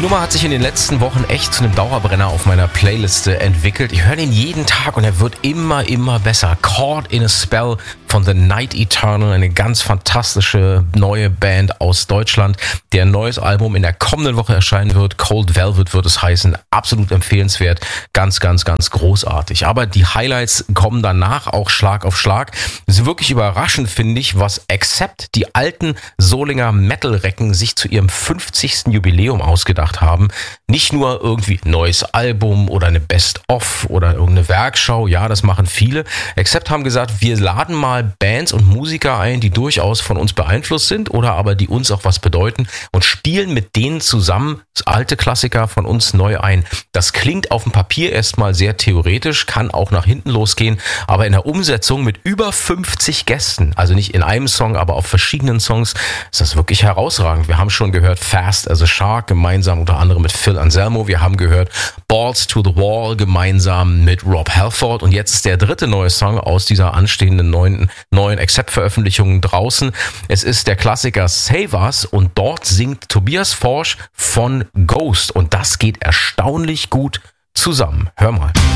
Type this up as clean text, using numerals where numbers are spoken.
Nummer hat sich in den letzten Wochen echt zu einem Dauerbrenner auf meiner Playliste entwickelt. Ich höre den jeden Tag und er wird immer besser. Caught in a Spell von The Night Eternal, eine ganz fantastische neue Band aus Deutschland, deren neues Album in der kommenden Woche erscheinen wird. Cold Velvet wird es heißen. Absolut empfehlenswert. Ganz großartig. Aber die Highlights kommen danach auch Schlag auf Schlag. Es ist wirklich überraschend, finde ich, was Accept, die alten Solinger Metal-Recken, sich zu ihrem 50. Jubiläum ausgedacht haben. Nicht nur irgendwie ein neues Album oder eine Best-of oder irgendeine Werkschau. Ja, das machen viele. Accept haben gesagt, wir laden mal Bands und Musiker ein, die durchaus von uns beeinflusst sind oder aber die uns auch was bedeuten und spielen mit denen zusammen alte Klassiker von uns neu ein. Das klingt auf dem Papier erstmal sehr theoretisch, kann auch nach hinten losgehen, aber in der Umsetzung mit über 50 Gästen, also nicht in einem Song, aber auf verschiedenen Songs, ist das wirklich herausragend. Wir haben schon gehört Fast as a Shark, gemeinsam unter anderem mit Phil Anselmo. Wir haben gehört Balls to the Wall, gemeinsam mit Rob Halford. Und jetzt ist der dritte neue Song aus dieser anstehenden neuen Accept-Veröffentlichung draußen. Es ist der Klassiker Save Us und dort singt Tobias Forsch von Ghost. Und das geht erstaunlich gut zusammen. Hör mal.